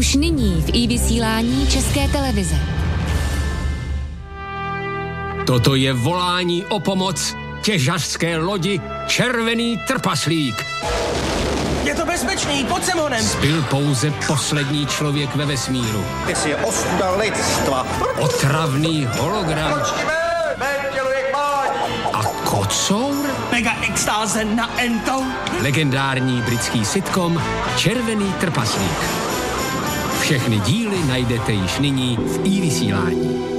Už nyní v iVysílání České televize. Toto je volání o pomoc těžařské lodi Červený trpaslík. Je to bezpečný, pojď sem honem. Zbyl pouze poslední člověk ve vesmíru. Ty jsi ostuda lidstva. Otravný hologram. Tělo je klání. A kocour? Mega extáze na ento. Legendární britský sitcom Červený trpaslík. Všechny díly najdete již nyní v iVysílání.